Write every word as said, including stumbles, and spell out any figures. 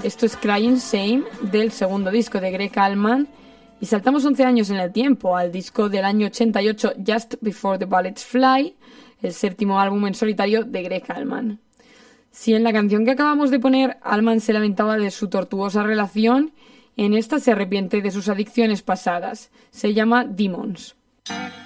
Esto es Crying Shame, del segundo disco de Greg Allman. Y saltamos once años en el tiempo, al disco del año ochenta y ocho, Just Before the Bullets Fly, el séptimo álbum en solitario de Greg Allman. Si en la canción que acabamos de poner Allman se lamentaba de su tortuosa relación, en esta se arrepiente de sus adicciones pasadas. Se llama Demons.